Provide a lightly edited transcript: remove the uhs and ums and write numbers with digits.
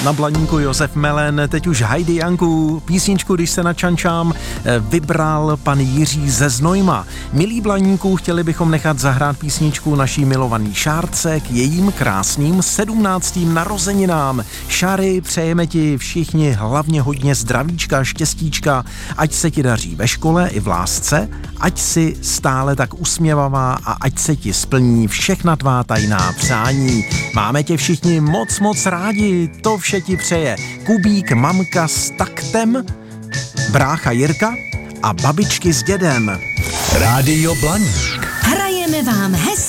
Na Blaníku Josef Melen, teď už Heidi Janku. Písničku, když se načančám, vybral pan Jiří ze Znojma. Milí Blaníku, chtěli bychom nechat zahrát písničku naší milovaný Šárce k jejím krásným 17. narozeninám. Šáry, přejeme ti všichni hlavně hodně zdravíčka, štěstíčka, ať se ti daří ve škole i v lásce, ať si stále tak usměvavá a ať se ti splní všechna tvá tajná přání. Máme tě všichni moc rádi, to vše ti přeje Kubík, mamka s taktem, brácha Jirka a babičky s dědem. Rádio Blaník. Hrajeme vám hezky.